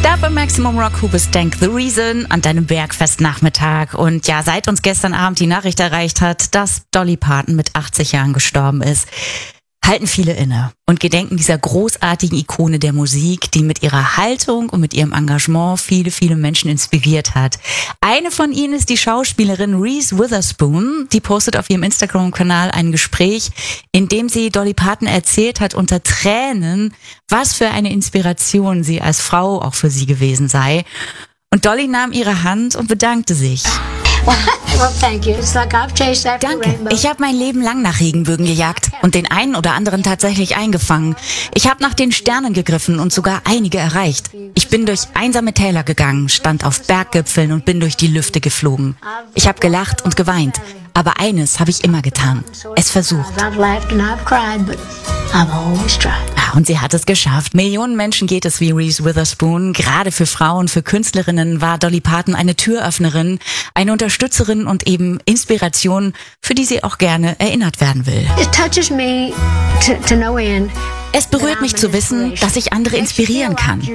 Da beim Maximum Rock Hubes Denk The Reason an deinem Bergfestnachmittag. Und ja, seit uns gestern Abend die Nachricht erreicht hat, dass Dolly Parton mit 80 Jahren gestorben ist, halten viele inne und gedenken dieser großartigen Ikone der Musik, die mit ihrer Haltung und mit ihrem Engagement viele, viele Menschen inspiriert hat. Eine von ihnen ist die Schauspielerin Reese Witherspoon. Die postet auf ihrem Instagram-Kanal ein Gespräch, in dem sie Dolly Parton erzählt hat unter Tränen, was für eine Inspiration sie als Frau auch für sie gewesen sei. Und Dolly nahm ihre Hand und bedankte sich. Danke. Ich habe mein Leben lang nach Regenbögen gejagt und den einen oder anderen tatsächlich eingefangen. Ich habe nach den Sternen gegriffen und sogar einige erreicht. Ich bin durch einsame Täler gegangen, stand auf Berggipfeln und bin durch die Lüfte geflogen. Ich habe gelacht und geweint, aber eines habe ich immer getan: es versucht. Und sie hat es geschafft. Millionen Menschen geht es wie Reese Witherspoon. Gerade für Frauen, für Künstlerinnen war Dolly Parton eine Türöffnerin, eine Unterstützerin und eben Inspiration, für die sie auch gerne erinnert werden will. Es berührt mich zu wissen, dass ich andere inspirieren kann.